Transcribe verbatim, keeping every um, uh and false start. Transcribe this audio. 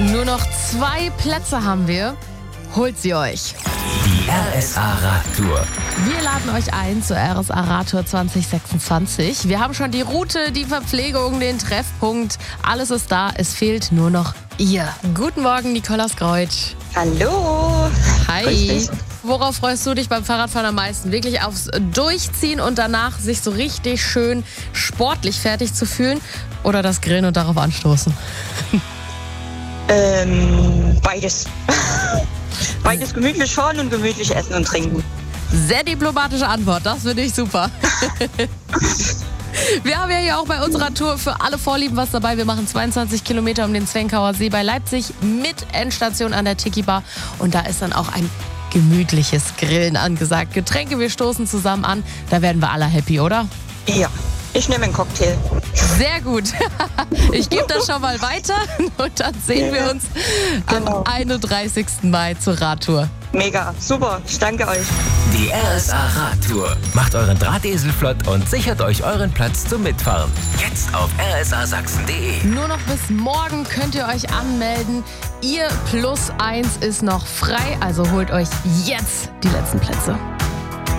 Nur noch zwei Plätze haben wir. Holt sie euch. Die R S A-Radtour. Wir laden euch ein zur R S A-Radtour zwanzig sechsundzwanzig. Wir haben schon die Route, die Verpflegung, den Treffpunkt. Alles ist da, es fehlt nur noch ihr. Guten Morgen, Nicola Skreutsch. Hallo. Hi. Worauf freust du dich beim Fahrradfahren am meisten? Wirklich aufs Durchziehen und danach sich so richtig schön sportlich fertig zu fühlen? Oder das Grillen und darauf anstoßen? Ähm, beides. Beides gemütlich fahren und gemütlich essen und trinken. Sehr diplomatische Antwort, das finde ich super. Wir haben ja hier auch bei unserer Tour für alle Vorlieben was dabei. Wir machen zweiundzwanzig Kilometer um den Zwenkauer See bei Leipzig mit Endstation an der Tiki Bar. Und da ist dann auch ein gemütliches Grillen angesagt. Getränke, wir stoßen zusammen an. Da werden wir alle happy, oder? Ja, ich nehme einen Cocktail. Sehr gut. Ich gebe das schon mal weiter und dann sehen wir uns Genau. am einunddreißigsten Mai zur Radtour. Mega, super, ich danke euch. Die R S A-Radtour. Macht euren Drahtesel flott und sichert euch euren Platz zum Mitfahren. Jetzt auf r s a sachsen punkt d e. Nur noch bis morgen könnt ihr euch anmelden. Ihr plus eins ist noch frei, also holt euch jetzt die letzten Plätze.